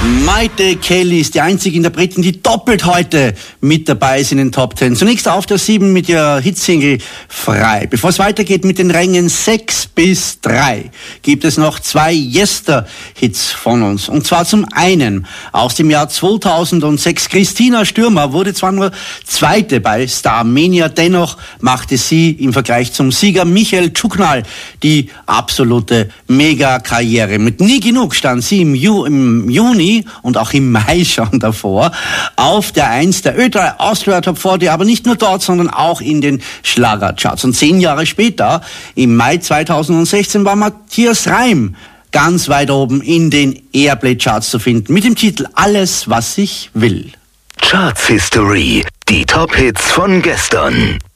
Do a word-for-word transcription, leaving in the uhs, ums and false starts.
Maite Kelly ist die einzige Interpretin, die doppelt heute mit dabei ist in den Top Ten. Zunächst auf der sieben mit ihrer Hitsingle Frei. Bevor es weitergeht mit den Rängen sechs bis drei, gibt es noch zwei Yester-Hits von uns. Und zwar zum einen aus dem Jahr zweitausendsechs. Christina Stürmer wurde zwar nur Zweite bei Starmania, dennoch machte sie im Vergleich zum Sieger Michael Tschuknal die absolute Mega-Karriere. Mit Nie genug stand sie im, Ju- im Juni und auch im Mai schon davor auf der eins der Ö drei Austria Top vierzig, aber nicht nur dort, sondern auch in den Schlagercharts. Und zehn Jahre später, im Mai zweitausendsechzehn, war Matthias Reim ganz weit oben in den Airplay-Charts zu finden mit dem Titel Alles, was ich will. Charts History, die Top-Hits von gestern.